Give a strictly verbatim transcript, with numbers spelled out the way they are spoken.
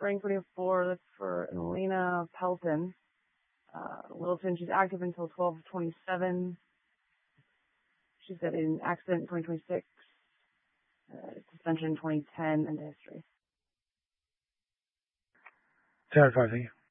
Spring twenty-four, that's for Elena Pelton. Uh, Littleton, she's active until twelve twenty-seven. She's got an accident in twenty twenty-six, uh, suspension in twenty ten, and history. ten out of five, thank you.